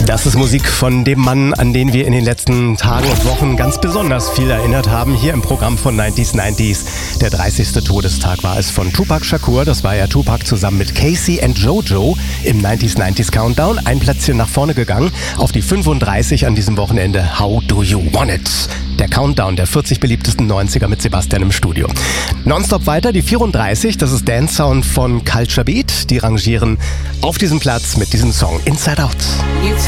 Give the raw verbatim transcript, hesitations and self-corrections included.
Das ist Musik von dem Mann, an den wir in den letzten Tagen und Wochen ganz besonders viel erinnert haben. Hier im Programm von neunzig neunzig. Der dreißigste Todestag war es von Tupac Shakur. Das war ja Tupac zusammen mit Casey and Jojo im neunzig neunzig Countdown. Ein Plätzchen nach vorne gegangen auf die fünfunddreißig an diesem Wochenende. How do you want it? Der Countdown der vierzig beliebtesten neunziger mit Sebastian im Studio. Nonstop weiter, die vierunddreißig. Das ist Dance Sound von Culture Beat. Die rangieren auf diesem Platz mit diesem Song Inside Out. You